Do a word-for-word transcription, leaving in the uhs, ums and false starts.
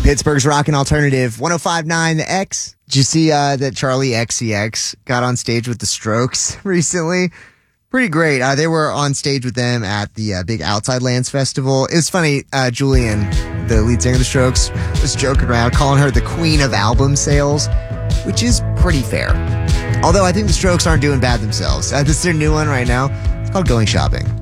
Pittsburgh's Rockin' Alternative, one oh five point nine The X. Did you see uh, that Charlie X C X got on stage with the Strokes recently? Pretty great. Uh, they were on stage with them at the uh, big Outside Lands Festival. It was funny. Uh, Julian, the lead singer of the Strokes, was joking around, calling her the queen of album sales, which is pretty fair. Although I think the Strokes aren't doing bad themselves. Uh, this is their new one right now. It's called Going Shopping.